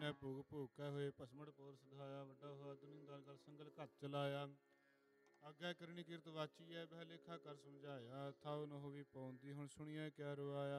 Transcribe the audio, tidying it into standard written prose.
ਕੀਨੈ ਭੋਗ ਭੋਗੈ ਹੋਏ, ਭਸਮੜ ਪੋਰ ਸਧਾਇਆ, ਵੱਡਾ ਹੋਇਆ ਦੁਨਿੰਦਾਰ ਗਲ ਸੰਗਲ ਘੱਤ ਚਲਾਇਆ। ਆਗਿਆ ਕਰਨੀ ਕਿਰਤ ਵਾਚੀਐ, ਬਹਿ ਲੇਖਾ ਕਰ ਸਮਝਾਇਆ, ਥਾਉ ਨ ਹੋਵੀ ਪਾਉਂਦੀ, ਹੁਣ ਸੁਣੀਐ ਕਿਆ ਰਵਾਇਆ।